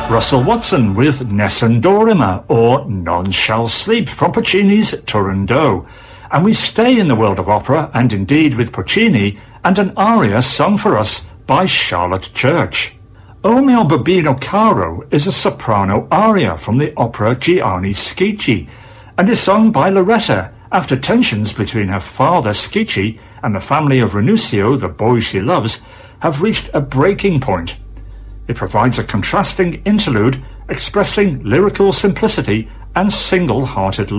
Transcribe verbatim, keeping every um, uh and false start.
Russell Watson with Nessun Dorima, or None Shall Sleep, from Puccini's Turandot. And we stay in the world of opera, and indeed with Puccini, and an aria sung for us by Charlotte Church. O mio bambino caro is a soprano aria from the opera Gianni Schicchi, and is sung by Loretta after tensions between her father Schicchi and the family of Ranuccio, the boy she loves, have reached a breaking point. It provides a contrasting interlude expressing lyrical simplicity and single-hearted love.